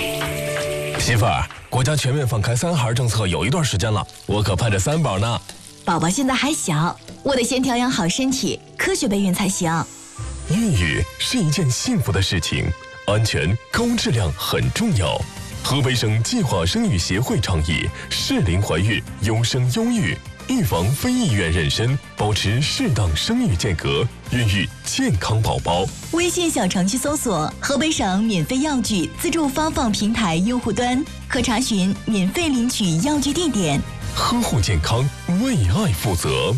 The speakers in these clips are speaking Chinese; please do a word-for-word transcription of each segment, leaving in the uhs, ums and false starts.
媳妇儿，国家全面放开三孩政策有一段时间了，我可盼着三宝呢。 宝宝现在还小，我得先调养好身体，科学备孕才行。 孕育是一件幸福的事情，安全高质量很重要。河北省计划生育协会倡议适龄怀孕，优生优育，预防非意愿妊娠，保持适当生育间隔，孕育健康宝宝。 微信小程序搜索河北省免费药具自助发放平台用户端，可查询免费领取药具地点。 呵护健康，为爱负责。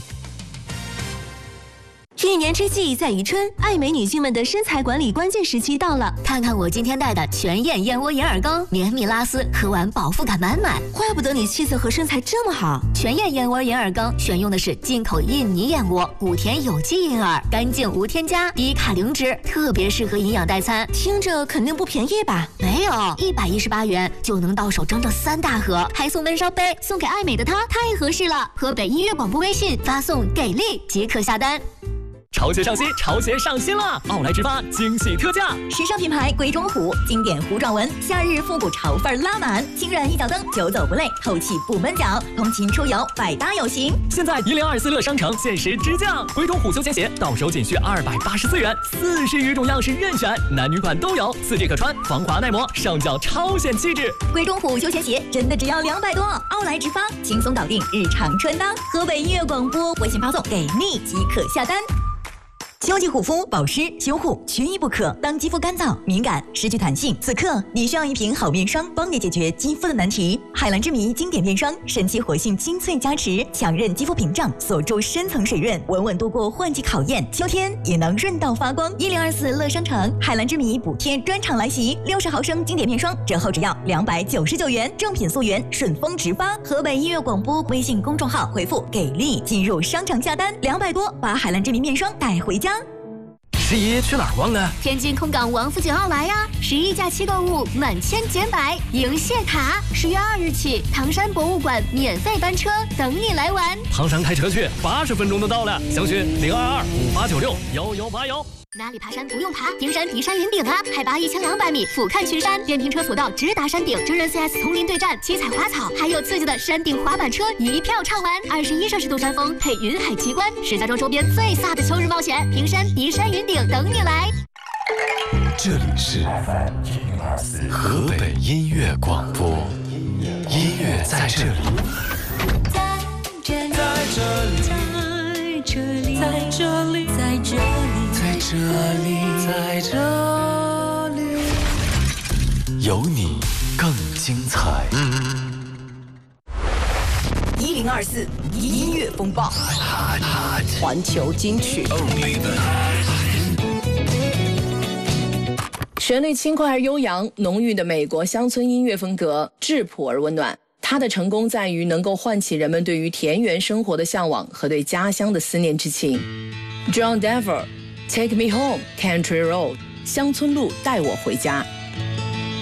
一年之计在于春，爱美女性们的身材管理关键时期到了。看看我今天带的全燕燕窝眼耳膏，绵密拉丝，喝完饱腹感满满。怪不得你气色和身材这么好。全燕燕窝眼耳膏选用的是进口印尼燕窝，古田有机银耳，干净无添加，低卡零脂，特别适合营养代餐。 听着肯定不便宜吧？ 没有，一百一十八元就能到手整整三大盒，还送闷烧杯，送给爱美的她太合适了。河北音乐广播微信发送给力即可下单。 潮鞋上新，潮鞋上新了！奥莱直发惊喜特价， 时尚品牌鬼冢虎经典弧状纹，夏日复古潮范拉满，轻软一脚蹬，久走不累，透气不闷脚，通勤出游百搭有型。 现在一零二四乐商城限时直降，鬼冢虎休闲鞋到手仅需二百八十四元，四十余种样式任选，男女款都有，四季可穿，防滑耐磨，上脚超显气质。 鬼冢虎休闲鞋真的只要两百多，奥莱直发轻松搞定日常穿搭。河北音乐广播微信发送给力即可下单。秋季护肤保湿修护缺一不可。当肌肤干燥、敏感、失去弹性，此刻你需要一瓶好面霜，帮你解决肌肤的难题。海蓝之谜经典面霜，神奇活性精粹加持，强韧肌肤屏障，锁住深层水润，稳稳度过换季考验。秋天也能润到发光。一零二四乐商城海蓝之谜补贴专场来袭，六十毫升经典面霜折后只要两百九十九元，正品溯源，顺丰直发。河北音乐广播微信公众号回复给力进入商场下单，两百多把海蓝之谜面霜带回家。 十一去哪儿逛呢？ 天津空港王府井奥莱呀！十一假期购物满千减百，迎谢卡。十月二日起，唐山博物馆免费班车等你来玩。 唐山开车去，八十分钟就到了。详询零二二五八九六幺幺八幺。 哪里爬山不用爬？平山迪山云顶啊，海拔一千两百米，俯瞰群山，电瓶车索道直达山顶，真人 C S 丛林对战，七彩花草，还有刺激的山顶滑板车，一票畅玩。二十一摄氏度山峰配云海奇观，石家庄周边最飒的秋日冒险，平山迪山云顶等你来。 这里是河北音乐广播，音乐在这里， 在这里，在这里，在这里，在这里。 在这里，在这里，有你更精彩。 一零二四音乐风暴，环球金曲。 旋律轻快而悠扬，浓郁的美国乡村音乐风格，质朴而温暖。它的成功在于能够唤起人们对于田园生活的向往和对家乡的思念之情。John Denver。Take me home, country road， 乡村路带我回家。